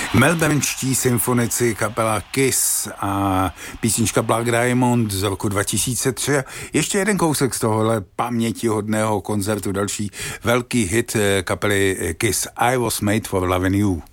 Melbournečtí symfonici, kapela Kiss a písnička Black Diamond z roku 2003. Ještě jeden kousek z tohohle pamětihodného koncertu, další velký hit kapely Kiss, I Was Made for Loving You.